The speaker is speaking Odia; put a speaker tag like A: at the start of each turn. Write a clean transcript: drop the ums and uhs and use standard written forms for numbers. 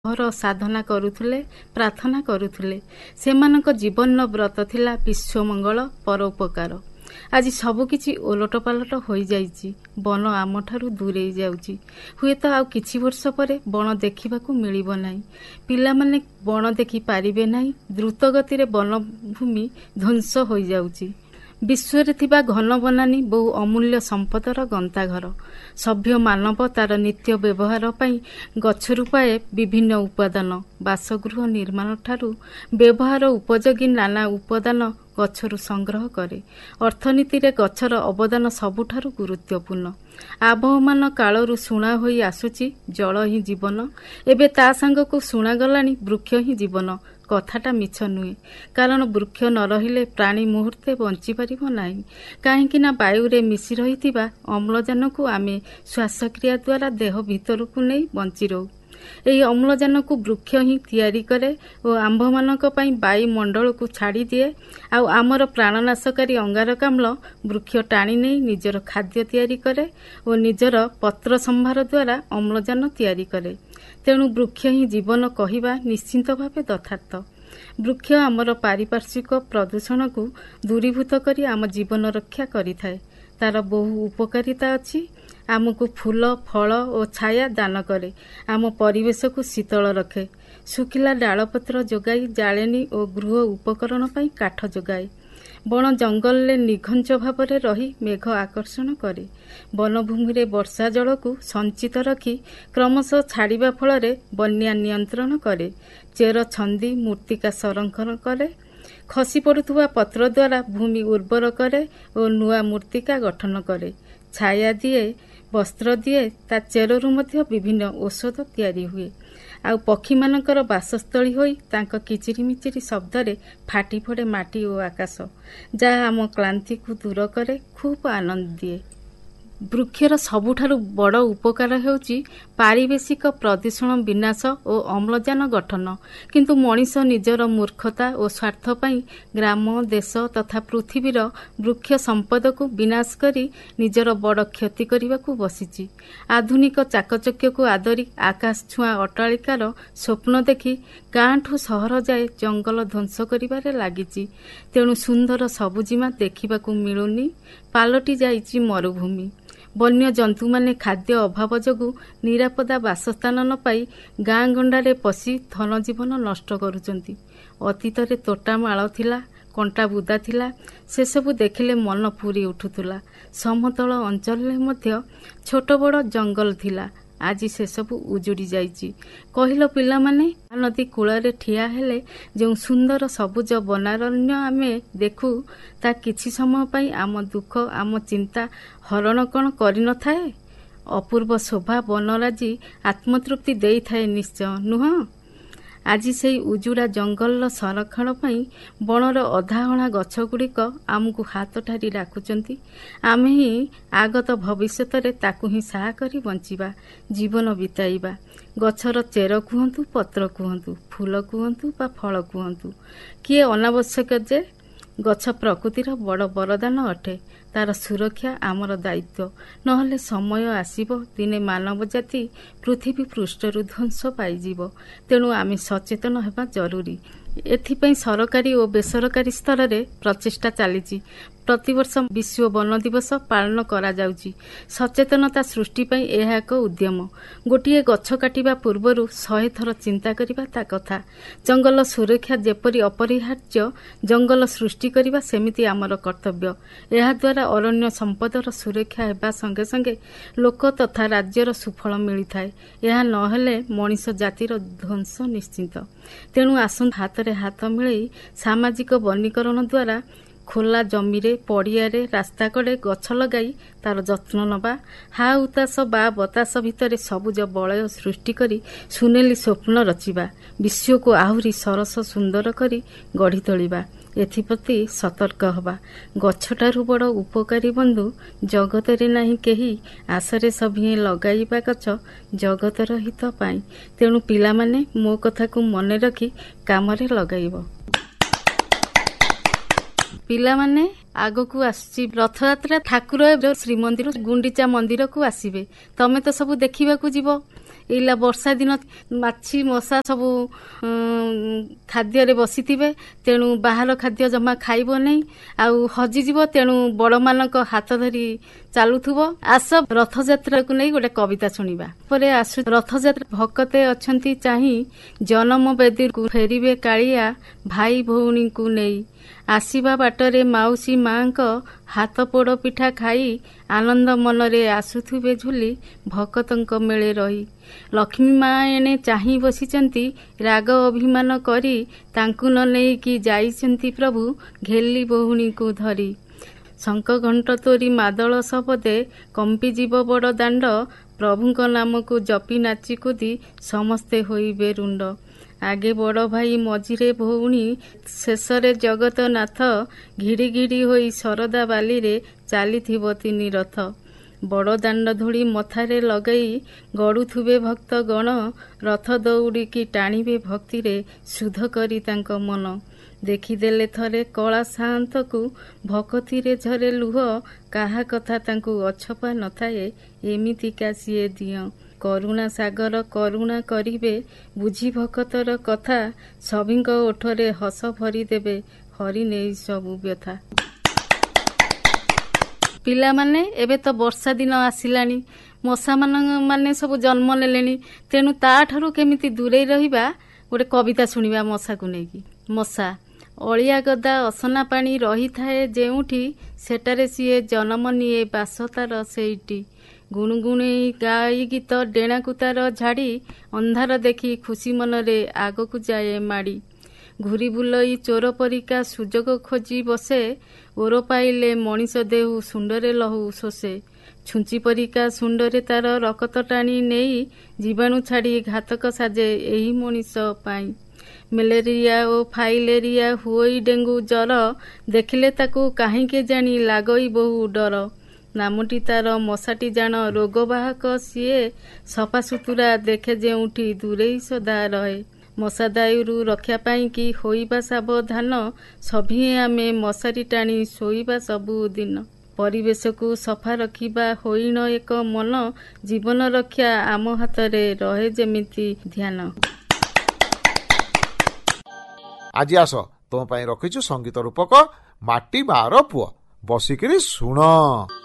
A: ଘର ସାଧନା କରୁଥିଲେ, ପ୍ରାର୍ଥନା କରୁଥିଲେ। ସେମାନଙ୍କ ଜୀବନର ବ୍ରତ ଥିଲା ବିଶ୍ୱମଙ୍ଗଳ, ପରୋପକାର। ଆଜି ସବୁକିଛି ଓଲଟପାଲଟ ହୋଇଯାଇଛି। ବନ ଆମଠାରୁ ଦୂରେଇ ଯାଉଛି। ହୁଏତ ଆଉ କିଛି ବର୍ଷ ପରେ ବଣ ଦେଖିବାକୁ ମିଳିବ ନାହିଁ। ପିଲାମାନେ ବଣ ଦେଖି ପାରିବେ ନାହିଁ। ଦ୍ରୁତଗତିରେ ବନଭୂମି ଧ୍ୱଂସ ହୋଇଯାଉଛି। ବିଶ୍ୱରେ ଥିବା ଘନ ବନାନୀ ବହୁ ଅମୂଲ୍ୟ ସମ୍ପଦର ଗନ୍ତାଘର। ସଭ୍ୟ ମାନବ ତାର ନିତ୍ୟ ବ୍ୟବହାର ପାଇଁ ଗଛରୁ ପାଏ ବିଭିନ୍ନ ଉପାଦାନ। ବାସଗୃହ ନିର୍ମାଣଠାରୁ ବ୍ୟବହାର ଉପଯୋଗୀ ନାନା ଉପାଦାନ ଗଛରୁ ସଂଗ୍ରହ କରେ। ଅର୍ଥନୀତିରେ ଗଛର ଅବଦାନ ସବୁଠାରୁ ଗୁରୁତ୍ୱପୂର୍ଣ୍ଣ। ଆବହମାନ କାଳରୁ ଶୁଣା ହୋଇ ଆସୁଛି ଜଳ ହିଁ ଜୀବନ। ଏବେ ତା ସାଙ୍ଗକୁ ଶୁଣାଗଲାଣି ବୃକ୍ଷ ହିଁ ଜୀବନ। କଥାଟା ମିଛ ନୁହେଁ, କାରଣ ବୃକ୍ଷ ନ ରହିଲେ ପ୍ରାଣୀ ମୁହୂର୍ତ୍ତେ ବଞ୍ଚିପାରିବ ନାହିଁ। କାହିଁକି ନା ବାୟୁରେ ମିଶି ରହିଥିବା ଅମ୍ଳଜାନକୁ ଆମେ ଶ୍ୱାସକ୍ରିୟା ଦ୍ୱାରା ଦେହ ଭିତରକୁ ନେଇ ବଞ୍ଚି ରହୁ। ଏହି ଅମ୍ଳଜାନକୁ ବୃକ୍ଷ ହିଁ ତିଆରି କରେ ଓ ଆମ୍ଭମାନଙ୍କ ପାଇଁ ବାୟୁମଣ୍ଡଳକୁ ଛାଡ଼ି ଦିଏ। ଆଉ ଆମର ପ୍ରାଣନାଶକାରୀ ଅଙ୍ଗାରକାମ୍ଳ ବୃକ୍ଷ ଟାଣି ନେଇ ନିଜର ଖାଦ୍ୟ ତିଆରି କରେ ଓ ନିଜର ପତ୍ର ସମ୍ଭାର ଦ୍ୱାରା ଅମ୍ଳଜାନ ତିଆରି କରେ। ତେଣୁ ବୃକ୍ଷ ହିଁ ଜୀବନ କହିବା ନିଶ୍ଚିନ୍ତ ଭାବେ ଯଥାର୍ଥ। ବୃକ୍ଷ ଆମର ପାରିପାର୍ଶ୍ୱିକ ପ୍ରଦୂଷଣକୁ ଦୂରୀଭୂତ କରି ଆମ ଜୀବନ ରକ୍ଷା କରିଥାଏ। ତାର ବହୁ ଉପକାରିତା ଅଛି। ଆମକୁ ଫୁଲ, ଫଳ ଓ ଛାୟା ଦାନ କରେ। ଆମ ପରିବେଶକୁ ଶୀତଳ ରଖେ। ଶୁଖିଲା ଡାଳପତ୍ର ଯୋଗାଇ ଜାଳେଣୀ ଓ ଗୃହ ଉପକରଣ ପାଇଁ କାଠ ଯୋଗାଏ। ବଣ ଜଙ୍ଗଲରେ ନିଘଞ୍ଚ ଭାବରେ ରହି ମେଘ ଆକର୍ଷଣ କରେ। ବନଭୂମିରେ ବର୍ଷା ଜଳକୁ ସଞ୍ଚିତ ରଖି କ୍ରମଶଃ ଛାଡ଼ିବା ଫଳରେ ବନ୍ୟା ନିୟନ୍ତ୍ରଣ କରେ। ଚେର ଛନ୍ଦି ମୂର୍ତ୍ତିକା ସଂରକ୍ଷଣ କରେ। ଖସି ପଡ଼ୁଥିବା ପତ୍ର ଦ୍ୱାରା ଭୂମି ଉର୍ବର କରେ ଓ ନୂଆ ମୂର୍ତ୍ତିକା ଗଠନ କରେ। ଛାୟା ଦିଏ, ବସ୍ତ୍ର ଦିଏ। ତା ଚେରରୁ ମଧ୍ୟ ବିଭିନ୍ନ ଔଷଧ ତିଆରି ହୁଏ। ଆଉ ପକ୍ଷୀମାନଙ୍କର ବାସସ୍ଥଳୀ ହୋଇ ତାଙ୍କ କିଚିରି ମିଚିରି ଶବ୍ଦରେ ଫାଟି ପଡ଼େ ମାଟି ଓ ଆକାଶ, ଯାହା ଆମ କ୍ଳାନ୍ତିକୁ ଦୂର କରେ, ଖୁବ୍ ଆନନ୍ଦ ଦିଏ। ବୃକ୍ଷର ସବୁଠାରୁ ବଡ଼ ଉପକାର ହେଉଛି ପାରିବେଶିକ ପ୍ରଦୂଷଣ ବିନାଶ ଓ ଅମ୍ଳଜାନ ଗଠନ। କିନ୍ତୁ ମଣିଷ ନିଜର ମୂର୍ଖତା ଓ ସ୍ୱାର୍ଥ ପାଇଁ ଗ୍ରାମ, ଦେଶ ତଥା ପୃଥିବୀର ବୃକ୍ଷ ସମ୍ପଦକୁ ବିନାଶ କରି ନିଜର ବଡ଼ କ୍ଷତି କରିବାକୁ ବସିଛି। ଆଧୁନିକ ଚାକଚକ୍ୟକୁ ଆଦରି ଆକାଶ ଛୁଆଁ ଅଟ୍ଟାଳିକାର ସ୍ୱପ୍ନ ଦେଖି ଗାଁଠୁ ସହର ଯାଏ ଜଙ୍ଗଲ ଧ୍ୱଂସ କରିବାରେ ଲାଗିଛି। ତେଣୁ ସୁନ୍ଦର ସବୁଜିମା ଦେଖିବାକୁ ମିଳୁନି, ପାଲଟି ଯାଇଛି ମରୁଭୂମି। ବନ୍ୟଜନ୍ତୁମାନେ ଖାଦ୍ୟ ଅଭାବ ଯୋଗୁଁ ନିରାପଦା ବାସସ୍ଥାନ ନ ପାଇ ଗାଁ ଗଣ୍ଡାରେ ପଶି ଧନଜୀବନ ନଷ୍ଟ କରୁଛନ୍ତି। ଅତୀତରେ ତୋଟାମାଳ ଥିଲା, କଣ୍ଟା ବୁଦା ଥିଲା। ସେସବୁ ଦେଖିଲେ ମନ ପୁରି ଉଠୁଥିଲା। ସମତଳ ଅଞ୍ଚଳରେ ମଧ୍ୟ ଛୋଟ ବଡ଼ ଜଙ୍ଗଲ ଥିଲା। ଆଜି ସେସବୁ ଉଜୁଡ଼ି ଯାଇଛି। କହିଲ ପିଲାମାନେ, ନଦୀ କୂଳରେ ଠିଆ ହେଲେ ଯେଉଁ ସୁନ୍ଦର ସବୁଜ ବନାରଣ୍ୟ ଆମେ ଦେଖୁ, ତା କିଛି ସମୟ ପାଇଁ ଆମ ଦୁଃଖ, ଆମ ଚିନ୍ତା ହରଣ କ'ଣ କରିନଥାଏ? ଅପୂର୍ବ ଶୋଭା ବନରାଜି ଆତ୍ମତୃପ୍ତି ଦେଇଥାଏ ନିଶ୍ଚୟ, ନୁହଁ? ଆଜି ସେହି ଉଜୁଡ଼ା ଜଙ୍ଗଲର ସଂରକ୍ଷଣ ପାଇଁ ବଣର ଅଧାହଣା ଗଛଗୁଡ଼ିକ ଆମକୁ ହାତ ଠାରି ଡାକୁଛନ୍ତି। ଆମେ ହିଁ ଆଗତ ଭବିଷ୍ୟତରେ ତାକୁ ହିଁ ସାହା କରି ବଞ୍ଚିବା, ଜୀବନ ବିତାଇବା। ଗଛର ଚେର କୁହନ୍ତୁ, ପତ୍ର କୁହନ୍ତୁ, ଫୁଲ କୁହନ୍ତୁ ବା ଫଳ କୁହନ୍ତୁ, କିଏ ଅନାବଶ୍ୟକ ଯେ? ଗଛ ପ୍ରକୃତିର ବଡ଼ ବରଦାନ ଅଟେ। ତାର ସୁରକ୍ଷା ଆମର ଦାୟିତ୍ୱ। ନହେଲେ ସମୟ ଆସିବ, ଦିନେ ମାନବ ଜାତି ପୃଥିବୀ ପୃଷ୍ଠରୁ ଧ୍ୱଂସ ପାଇଯିବ। ତେଣୁ ଆମେ ସଚେତନ ହେବା ଜରୁରୀ। ଏଥିପାଇଁ ସରକାରୀ ଓ ବେସରକାରୀ ସ୍ତରରେ ପ୍ରଚେଷ୍ଟା ଚାଲିଛି। ପ୍ରତିବର୍ଷ ବିଶ୍ୱ ବନ ଦିବସ ପାଳନ କରାଯାଉଛି। ସଚେତନତା ସୃଷ୍ଟି ପାଇଁ ଏହା ଏକ ଉଦ୍ୟମ। ଗୋଟିଏ ଗଛ କାଟିବା ପୂର୍ବରୁ 100 ଥର ଚିନ୍ତା କରିବା ତା କଥା। ଜଙ୍ଗଲ ସୁରକ୍ଷା ଯେପରି ଅପରିହାର୍ଯ୍ୟ, ଜଙ୍ଗଲ ସୃଷ୍ଟି କରିବା ସେମିତି ଆମର କର୍ତ୍ତବ୍ୟ। ଏହାଦ୍ୱାରା ଅରଣ୍ୟ ସମ୍ପଦର ସୁରକ୍ଷା ହେବା ସଙ୍ଗେ ସଙ୍ଗେ ଲୋକ ତଥା ରାଜ୍ୟର ସୁଫଳ ମିଳିଥାଏ। ଏହା ନହେଲେ ମଣିଷ ଜାତିର ଧ୍ୱଂସ ନିଶ୍ଚିତ। ତେଣୁ ଆସନ୍ତୁ ହାତରେ ହାତ ମିଳେଇ ସାମାଜିକ ବନୀକରଣ ଦ୍ୱାରା ଖୋଲା ଜମିରେ, ପଡ଼ିଆରେ, ରାସ୍ତାକଡ଼େ ଗଛ ଲଗାଇ ତାର ଯତ୍ନ ନେବା। ହା ଉତାସ ବା ବତାସ ଭିତରେ ସବୁଜ ବଳୟ ସୃଷ୍ଟି କରି ସୁନେଲି ସ୍ୱପ୍ନ ରଚିବା। ବିଶ୍ୱକୁ ଆହୁରି ସରସ ସୁନ୍ଦର କରି ଗଢ଼ି ତୋଳିବା। ଏଥିପ୍ରତି ସତର୍କ ହେବା। ଗଛଠାରୁ ବଡ଼ ଉପକାରୀ ବନ୍ଧୁ ଜଗତରେ ନାହିଁ କେହି, ଆଶରେ ସଭିଏଁ ଲଗାଇବା ଗଛ ଜଗତର ହିତ ପାଇଁ। ତେଣୁ ପିଲାମାନେ ମୋ କଥାକୁ ମନେ ରଖି କାମରେ ଲଗାଇବ। ପିଲାମାନେ, ଆଗକୁ ଆସୁଛି ରଥଯାତ୍ରା। ଠାକୁର ଶ୍ରୀମନ୍ଦିର ଗୁଣ୍ଡିଚା ମନ୍ଦିରକୁ ଆସିବେ। ତମେ ତ ସବୁ ଦେଖିବାକୁ ଯିବ। ଏଇଲା ବର୍ଷା ଦିନ ମାଛି ମଶା ସବୁ ଖାଦ୍ୟରେ ବସିଥିବେ, ତେଣୁ ବାହାର ଖାଦ୍ୟ ଜମା ଖାଇବ ନାହିଁ, ଆଉ ହଜିଯିବ। ତେଣୁ ବଡ଼ମାନଙ୍କ ହାତ ଧରି ଚାଲୁଥିବ। ଆସ ରଥଯାତ୍ରାକୁ ନେଇ ଗୋଟେ କବିତା ଶୁଣିବା। ପରେ ଆସୁ ରଥଯାତ୍ରା। ଭକତେ ଅଛନ୍ତି ଚାହିଁ ଜନମ ବେଦୀକୁ ଫେରିବେ କାଳିଆ ଭାଇ ଭଉଣୀଙ୍କୁ ନେଇ। ଆସିବା ବାଟରେ ମାଉସୀ ମାଙ୍କ ହାତ ପୋଡ଼ ପିଠା ଖାଇ ଆନନ୍ଦ ମନରେ ଆସୁଥିବେ ଝୁଲି ଭକତଙ୍କ ମେଳେ ରହି। ଲକ୍ଷ୍ମୀ ମା ଏଣେ ଚାହିଁ ବସିଛନ୍ତି ରାଗ ଅଭିମାନ କରି, ତାଙ୍କୁ ନ ନେଇକି ଯାଇଛନ୍ତି ପ୍ରଭୁ ଘେଲି ଭଉଣୀଙ୍କୁ ଧରି। ଶଙ୍ଖ ଘଣ୍ଟ ତୋରି ମାଦଳ ଶବଦେ କମ୍ପିଯିବ ବଡ଼ ଦାଣ୍ଡ, ପ୍ରଭୁଙ୍କ ନାମକୁ ଜପି ନାଚି କୁଦି ସମସ୍ତେ ହୋଇବେ ରୁଣ୍ଡ। ଆଗେ ବଡ଼ ଭାଇ ମଝିରେ ଭଉଣୀ ଶେଷରେ ଜଗତନାଥ, ଘିଡ଼ି ଘିଡ଼ି ହୋଇ ଶରଦା ବାଲିରେ ଚାଲିଥିବ ତିନି ରଥ। ବଡ଼ ଦାଣ୍ଡ ଧୂଳି ମଥାରେ ଲଗାଇ ଗଡ଼ୁଥିବେ ଭକ୍ତ ଗଣ, ରଥ ଦଉଡ଼ିକି ଟାଣିବେ ଭକ୍ତିରେ ଶୁଦ୍ଧ କରି ତାଙ୍କ ମନ। ଦେଖିଦେଲେ ଥରେ କଳା ସାଆନ୍ତକୁ ଭକତିରେ ଝରେ ଲୁହ, କାହା କଥା ତାଙ୍କୁ ଅଛପା ନଥାଏ ଏମିତିକା ସିଏ ଦିଅ। କରୁଣା ସାଗର କରୁଣା କରିବେ ବୁଝି ଭକତର କଥା, ସଭିଙ୍କ ଓଠରେ ହସ ଭରିଦେବେ ହରି ନେଇ ସବୁ ବ୍ୟଥା। ପିଲାମାନେ, ଏବେ ତ ବର୍ଷା ଦିନ ଆସିଲାଣି, ମଶା ମାନେ ସବୁ ଜନ୍ମ ନେଲେଣି, ତେଣୁ ତାଠାରୁ କେମିତି ଦୂରେଇ ରହିବା ଗୋଟେ କବିତା ଶୁଣିବା ମଶାକୁ ନେଇକି। ମଶା ଅଳିଆ ଗଦା ଅସନା ପାଣି ରହିଥାଏ ଯେଉଁଠି, ସେଠାରେ ସିଏ ଜନମ ନିଏ ବାସ ତାର ସେଇଠି। ଗୁଣୁଗୁଣେଇ ଗାଇ ଗୀତ ଡେଣାକୁ ତାର ଝାଡ଼ି, ଅନ୍ଧାର ଦେଖି ଖୁସି ମନରେ ଆଗକୁ ଯାଏ ମାଡ଼ି। ଘୁରି ବୁଲଇ ଚୋର ପରିକା ସୁଯୋଗ ଖୋଜି ବସେ, ଓର ପାଇଲେ ମଣିଷ ଦେହୁ ଶୁଣ୍ଡରେ ଲହୁ ଶୋଷେ। ଛୁଞ୍ଚି ପରିକା ଶୁଣ୍ଡରେ ତାର ରକତ ଟାଣି ନେଇ, ଜୀବାଣୁ ଛାଡ଼ି ଘାତକ ସାଜେ ଏହି ମଣିଷ ପାଇଁ। ମ୍ୟାଲେରିଆ ଓ ଫାଇଲେରିଆ ହୁଅଇ ଡେଙ୍ଗୁ ଜ୍ୱର, ଦେଖିଲେ ତାକୁ କାହିଁକେ ଜାଣି ଲାଗଇ ବହୁ ଡର। ନାମଟି ତାର ମଶାଟି ଜାଣ ରୋଗବାହକ ସିଏ, ସଫାସୁତୁରା ଦେଖେ ଯେଉଁଠି ଦୂରେଇ ସଦା ରହେ। ମଶା ଦାଉରୁ ରକ୍ଷା ପାଇଁକି ହୋଇବା ସାବଧାନ, ସଭିଏଁ ଆମେ ମଶାରୀ ଟାଣି ଶୋଇବା ସବୁଦିନ। ପରିବେଶକୁ ସଫା ରଖିବା ହୋଇଣ ଏକ ମନ, ଜୀବନ ରକ୍ଷା ଆମ ହାତରେ ରହେ ଯେମିତି ଧ୍ୟାନ।
B: ଆଜି ଆସ ତମ ପାଇଁ ରଖିଛୁ ସଙ୍ଗୀତ ରୂପକ ମାଟି ମାର ପୁଅ, ବସିକିରି ଶୁଣ।